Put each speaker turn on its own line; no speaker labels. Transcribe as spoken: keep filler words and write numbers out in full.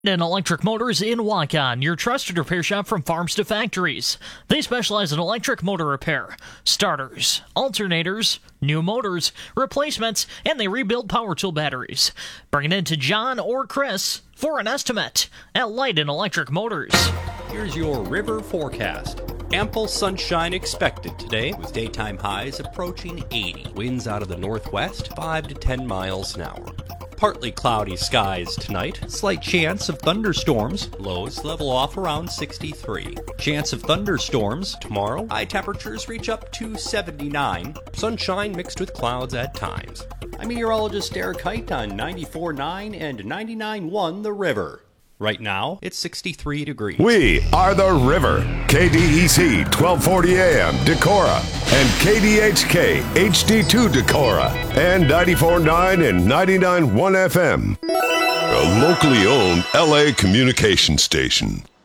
And Electric Motors in Waukon, your trusted repair shop from farms to factories. They specialize in electric motor repair, starters, alternators, new motors, replacements, and they rebuild power tool batteries. Bring it in to John or Chris for an estimate at Light and Electric Motors.
Here's your river forecast. Ample sunshine expected today, with daytime highs approaching eighty. Winds out of the northwest, five to ten miles an hour. Partly cloudy skies tonight.
Slight chance of thunderstorms.
Lows level off around sixty-three.
Chance of thunderstorms.
Tomorrow, high temperatures reach up to seventy-nine. Sunshine mixed with clouds at times. I'm meteorologist Derek Height on ninety-four point nine and ninety-nine point one The River. Right now, it's sixty-three degrees.
We are The River. K D E C twelve forty A M Decorah and K D H K H D two Decorah and ninety-four point nine and ninety-nine point one F M. A locally owned L A communication station.